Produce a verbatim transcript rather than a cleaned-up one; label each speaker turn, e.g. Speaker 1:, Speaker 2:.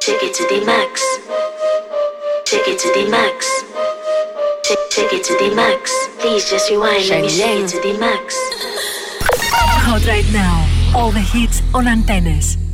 Speaker 1: Take it to the max. Take it to the max. Take, take it to the max. Please just rewind. Let me take it to the max.
Speaker 2: Hot right now. All the hits on antennas.